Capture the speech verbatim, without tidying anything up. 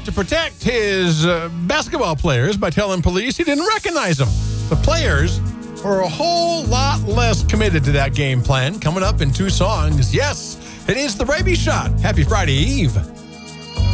to protect his uh, basketball players by telling police he didn't recognize them. The players are a whole lot less committed to that game plan. Coming up in two songs, yes, it is the Raby Shot. Happy Friday Eve.